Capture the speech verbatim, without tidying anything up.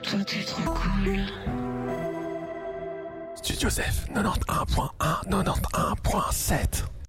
toi t'es trop cool. Studio Zef, quatre-vingt-onze point un, quatre-vingt-onze point sept.